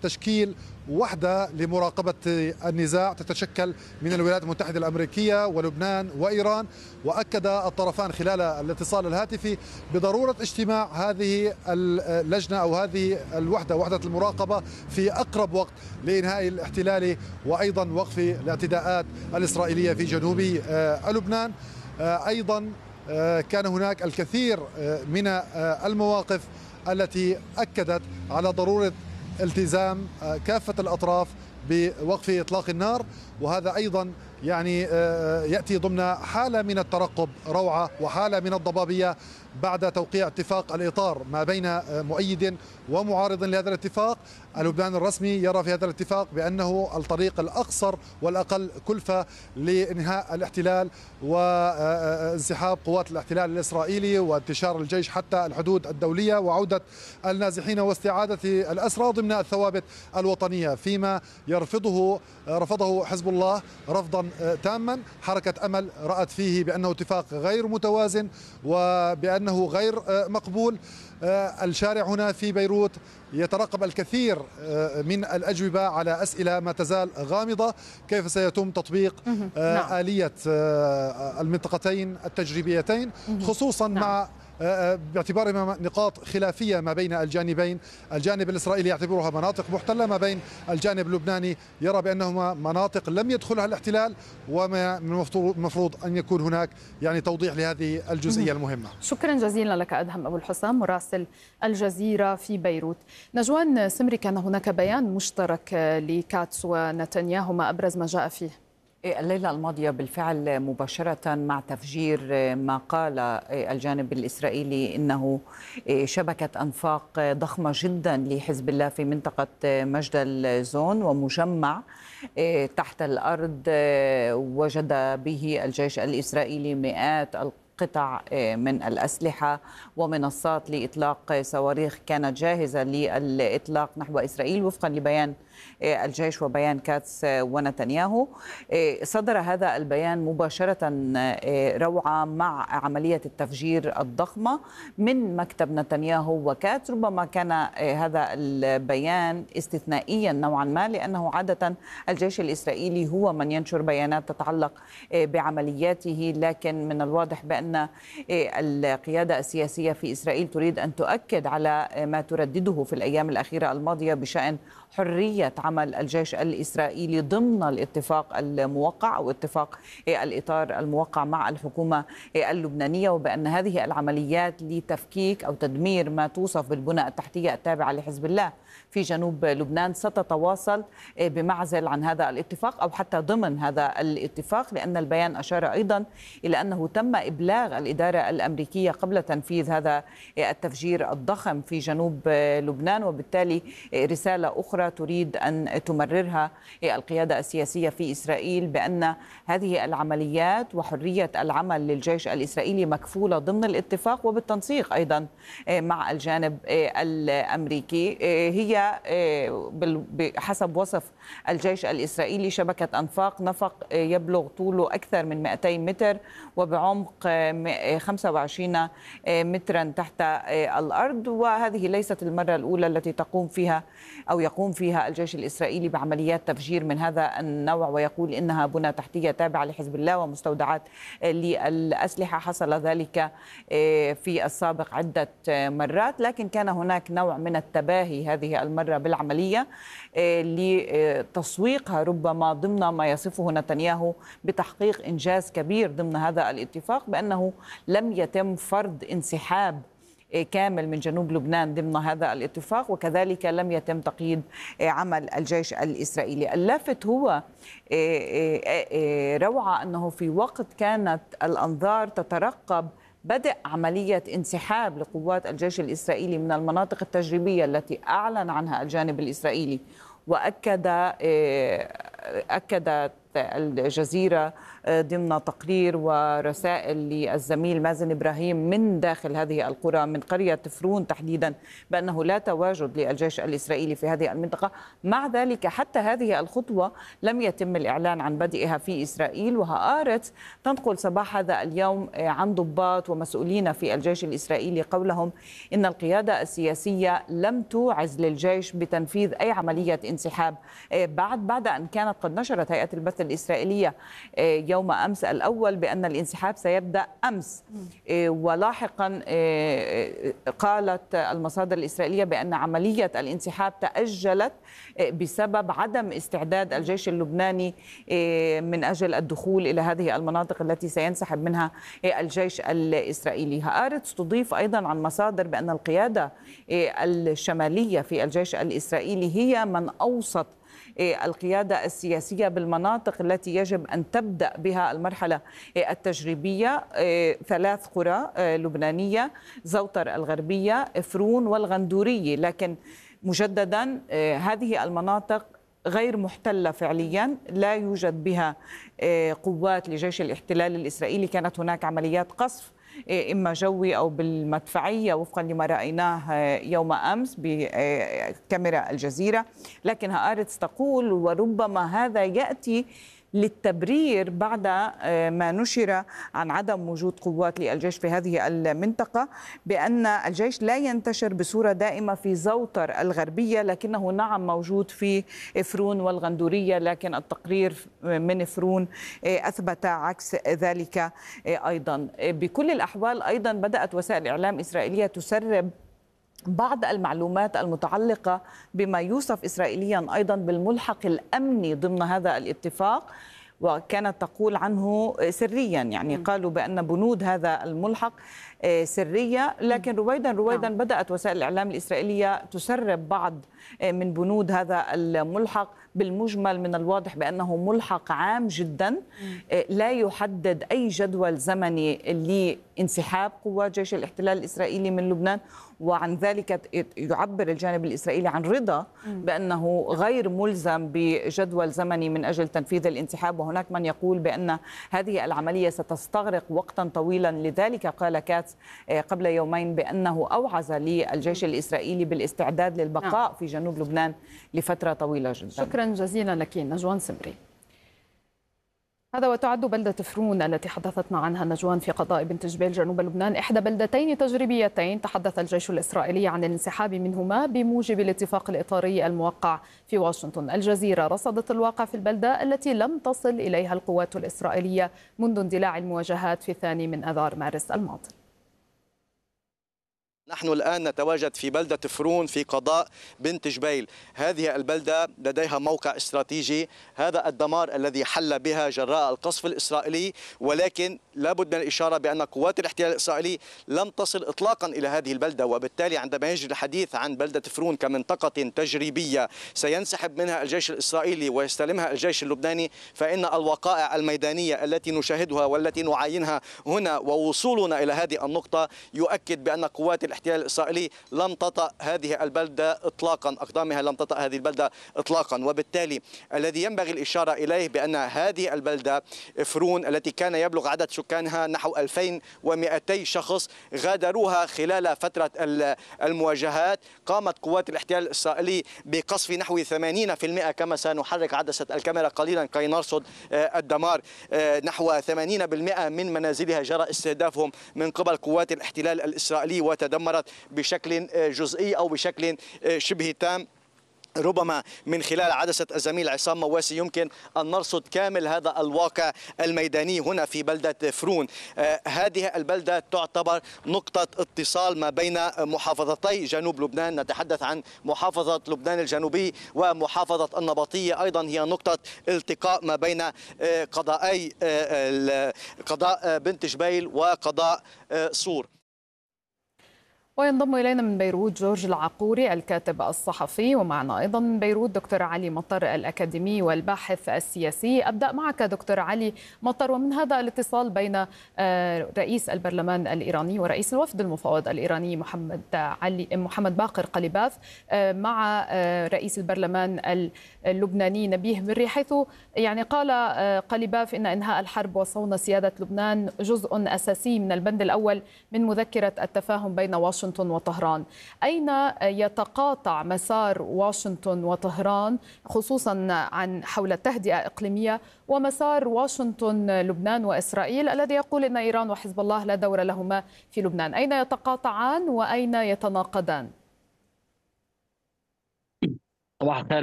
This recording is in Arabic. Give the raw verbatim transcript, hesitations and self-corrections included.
تشكيل وحدة لمراقبة النزاع تتشكل من الولايات المتحدة الأمريكية ولبنان وإيران. وأكد الطرفان خلال الاتصال الهاتفي بضرورة اجتماع هذه اللجنة أو هذه الوحدة، وحدة المراقبة، في أقرب وقت لإنهاء الاحتلال وأيضا وقف الاعتداءات الإسرائيلية في جنوب لبنان. أيضا كان هناك الكثير من المواقف التي أكدت على ضرورة التزام كافة الأطراف بوقف إطلاق النار، وهذا أيضا يعني يأتي ضمن حالة من الترقب روعة وحالة من الضبابية بعد توقيع اتفاق الإطار ما بين مؤيد ومعارض لهذا الاتفاق. لبنان الرسمي يرى في هذا الاتفاق بأنه الطريق الأقصر والأقل كلفة لإنهاء الاحتلال وانسحاب قوات الاحتلال الإسرائيلي وانتشار الجيش حتى الحدود الدولية وعودة النازحين واستعادة الأسرى ضمن الثوابت الوطنية، فيما يرفضه رفضه حزب الله رفضا تاما. حركة أمل رأت فيه بأنه اتفاق غير متوازن وبأنه غير مقبول. الشارع هنا في بيروت يترقب الكثير من الأجوبة على أسئلة ما تزال غامضة: كيف سيتم تطبيق آلية المنطقتين التجريبيتين، خصوصا مع باعتبارها نقاط خلافية ما بين الجانبين. الجانب الإسرائيلي يعتبرها مناطق محتلة، ما بين الجانب اللبناني يرى بأنهما مناطق لم يدخلها الاحتلال، وما المفروض أن يكون هناك يعني توضيح لهذه الجزئية المهمة. شكرا جزيلا لك أدهم أبو الحسام مراسل الجزيرة في بيروت. نجوان سمري، كان هناك بيان مشترك لكاتس ونتنياهو، ما أبرز ما جاء فيه؟ الليلة الماضية بالفعل مباشرة مع تفجير ما قال الجانب الإسرائيلي إنه شبكة أنفاق ضخمة جدا لحزب الله في منطقة مجدل زون ومجمع تحت الأرض وجد به الجيش الإسرائيلي مئات قطع من الأسلحة ومنصات لإطلاق صواريخ كانت جاهزة للإطلاق نحو إسرائيل وفقا لبيان الجيش وبيان كاتس ونتنياهو. صدر هذا البيان مباشرة روعة مع عملية التفجير الضخمة من مكتب نتنياهو وكاتس. ربما كان هذا البيان استثنائيا نوعا ما، لأنه عادة الجيش الإسرائيلي هو من ينشر بيانات تتعلق بعملياته، لكن من الواضح بأن القيادة السياسية في إسرائيل تريد أن تؤكد على ما تردده في الأيام الأخيرة الماضية بشأن حرية عمل الجيش الإسرائيلي ضمن الاتفاق الموقع أو اتفاق الإطار الموقع مع الحكومة اللبنانية، وبأن هذه العمليات لتفكيك أو تدمير ما توصف بالبنى التحتية التابعة لحزب الله في جنوب لبنان ستتواصل بمعزل عن هذا الاتفاق أو حتى ضمن هذا الاتفاق، لأن البيان أشار أيضا إلى أنه تم إبلاغ الإدارة الأمريكية قبل تنفيذ هذا التفجير الضخم في جنوب لبنان، وبالتالي رسالة أخرى تريد أن تمررها القيادة السياسية في إسرائيل بأن هذه العمليات وحرية العمل للجيش الإسرائيلي مكفولة ضمن الاتفاق وبالتنسيق أيضا مع الجانب الأمريكي. هي بحسب وصف الجيش الإسرائيلي شبكة أنفاق، نفق يبلغ طوله أكثر من مئتين متر وبعمق خمسة وعشرين مترا تحت الأرض، وهذه ليست المرة الأولى التي تقوم فيها أو يقوم فيها الجيش الإسرائيلي بعمليات تفجير من هذا النوع، ويقول إنها بنى تحتية تابعة لحزب الله ومستودعات للأسلحة. حصل ذلك في السابق عدة مرات، لكن كان هناك نوع من التباهي هذه المرة بالعملية لتسويقها ربما ضمن ما يصفه نتنياهو بتحقيق إنجاز كبير ضمن هذا الاتفاق، بأنه لم يتم فرض انسحاب كامل من جنوب لبنان ضمن هذا الاتفاق، وكذلك لم يتم تقييد عمل الجيش الإسرائيلي. اللافت هو روعة أنه في وقت كانت الأنظار تترقب بدء عملية انسحاب لقوات الجيش الإسرائيلي من المناطق التجريبية التي أعلن عنها الجانب الإسرائيلي، وأكد أكد الجزيرة ضمن تقرير ورسائل للزميل مازن إبراهيم من داخل هذه القرى من قرية فرون تحديدا بأنه لا تواجد للجيش الإسرائيلي في هذه المنطقة. مع ذلك حتى هذه الخطوة لم يتم الإعلان عن بدئها في إسرائيل. وهآرتس تنقل صباح هذا اليوم عن ضباط ومسؤولين في الجيش الإسرائيلي قولهم إن القيادة السياسية لم توعز للجيش بتنفيذ أي عملية انسحاب بعد بعد أن كانت قد نشرت هيئة البث الإسرائيلية يوم أمس الأول بأن الانسحاب سيبدأ أمس. ولاحقا قالت المصادر الإسرائيلية بأن عملية الانسحاب تأجلت بسبب عدم استعداد الجيش اللبناني من أجل الدخول إلى هذه المناطق التي سينسحب منها الجيش الإسرائيلي. هآرتس تضيف أيضا عن مصادر بأن القيادة الشمالية في الجيش الإسرائيلي هي من أوصت القيادة السياسية بالمناطق التي يجب أن تبدأ بها المرحلة التجريبية. ثلاث قرى لبنانية: زوتر الغربية، فرون والغندورية. لكن مجددا هذه المناطق غير محتلة فعليا، لا يوجد بها قوات لجيش الاحتلال الإسرائيلي. كانت هناك عمليات قصف إما جوي أو بالمدفعية وفقا لما رأيناه يوم أمس بكاميرا الجزيرة. لكن هآرتس تقول وربما هذا يأتي للتبرير بعد ما نشر عن عدم وجود قوات للجيش في هذه المنطقة بأن الجيش لا ينتشر بصورة دائمة في زوتر الغربية، لكنه نعم موجود في فرون والغندورية. لكن التقرير من فرون أثبت عكس ذلك أيضا. بكل الأحوال أيضا بدأت وسائل الإعلام الإسرائيلية تسرب بعض المعلومات المتعلقة بما يوصف إسرائيليا أيضا بالملحق الأمني ضمن هذا الاتفاق، وكانت تقول عنه سريا. يعني قالوا بأن بنود هذا الملحق سرية، لكن رويدا رويدا نعم. بدأت وسائل الإعلام الإسرائيلية تسرب بعض من بنود هذا الملحق. بالمجمل من الواضح بأنه ملحق عام جدا لا يحدد أي جدول زمني لانسحاب قوات جيش الاحتلال الإسرائيلي من لبنان. وعن ذلك يعبر الجانب الإسرائيلي عن رضا بأنه غير ملزم بجدول زمني من أجل تنفيذ الانسحاب. وهناك من يقول بأن هذه العملية ستستغرق وقتا طويلا. لذلك قال كاتس قبل يومين بأنه أوعز للجيش الإسرائيلي بالاستعداد للبقاء في جنوب لبنان لفترة طويلة جدا. شكرا جزيلا لك نجوان سمري. هذا وتعد بلدة فرون التي حدثتنا عنها نجوان في قضاء بنت جبيل جنوب لبنان إحدى بلدتين تجريبيتين تحدث الجيش الإسرائيلي عن الانسحاب منهما بموجب الاتفاق الإطاري الموقع في واشنطن. الجزيرة رصدت الواقع في البلدة التي لم تصل إليها القوات الإسرائيلية منذ اندلاع المواجهات في الثاني من آذار مارس الماضي. نحن الآن نتواجد في بلدة فرون في قضاء بنت جبيل. هذه البلدة لديها موقع استراتيجي. هذا الدمار الذي حل بها جراء القصف الإسرائيلي، ولكن لابد من الإشارة بأن قوات الاحتلال الإسرائيلي لم تصل إطلاقا إلى هذه البلدة. وبالتالي عندما يجري الحديث عن بلدة فرون كمنطقة تجريبية سينسحب منها الجيش الإسرائيلي ويستلمها الجيش اللبناني، فإن الوقائع الميدانية التي نشاهدها والتي نعاينها هنا ووصولنا إلى هذه النقطة يؤكد بأن قوات الاحتلال الإسرائيلي لم تطأ هذه البلدة إطلاقا، أقدامها لم تطأ هذه البلدة إطلاقا. وبالتالي الذي ينبغي الإشارة إليه بأن هذه البلدة فرون التي كان يبلغ عدد سكانها نحو ألفين ومئتي شخص غادروها خلال فترة المواجهات. قامت قوات الاحتلال الإسرائيلي بقصف نحو ثمانين بالمئة كما سنحرك عدسة الكاميرا قليلا كي نرصد الدمار. نحو ثمانين بالمئة من منازلها جرى استهدافهم من قبل قوات الاحتلال الإسرائيلي وتدمرت بشكل جزئي أو بشكل شبه تام. ربما من خلال عدسة الزميل عصام مواسي يمكن أن نرصد كامل هذا الواقع الميداني هنا في بلدة فرون. آه هذه البلدة تعتبر نقطة اتصال ما بين محافظتي جنوب لبنان. نتحدث عن محافظة لبنان الجنوبي ومحافظة النبطية، أيضا هي نقطة التقاء ما بين آه قضائي آه قضاء بنت جبيل وقضاء آه صور. وينضم إلينا من بيروت جورج العقوري الكاتب الصحفي، ومعنا أيضا من بيروت دكتور علي مطر الأكاديمي والباحث السياسي. أبدأ معك دكتور علي مطر، ومن هذا الاتصال بين رئيس البرلمان الإيراني ورئيس الوفد المفوض الإيراني محمد علي محمد باقر قليباف مع رئيس البرلمان اللبناني نبيه بري، حيث يعني قال قليباف إن إنهاء الحرب وصون سيادة لبنان جزء أساسي من البند الأول من مذكرة التفاهم بين واشنطن وطهران. أين يتقاطع مسار واشنطن وطهران خصوصا عن حول التهدئة الإقليمية ومسار واشنطن لبنان وإسرائيل الذي يقول إن إيران وحزب الله لا دور لهما في لبنان؟ أين يتقاطعان وأين يتناقضان؟ صباح الخير